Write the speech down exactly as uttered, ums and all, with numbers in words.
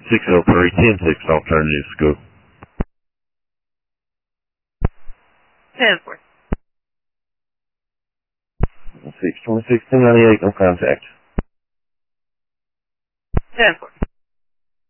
six oh three, ten six Alternative School. ten four. six twenty-six, ten ninety-eight, no contact. ten four.